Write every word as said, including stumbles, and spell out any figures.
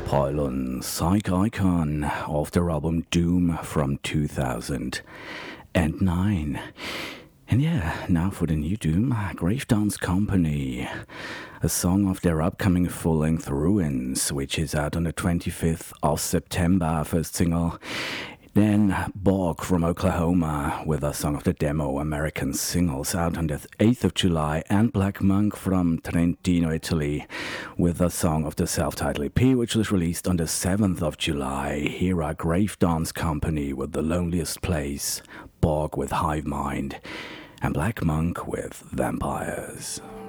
Pylon, Psych Icon of their album Doom from two thousand nine. And yeah, now for the new Doom, Grave Dance Company, a song of their upcoming full-length Ruins, which is out on the twenty-fifth of September, first single. Then Bog from Oklahoma with a song of the demo American Singles out on the eighth of July, and Black Monk from Trentino, Italy with a song of the self-titled E P, which was released on the seventh of July. Here are Grave Dance Company with The Loneliest Place, Bog with Hive Mind, and Black Monk with Vampires.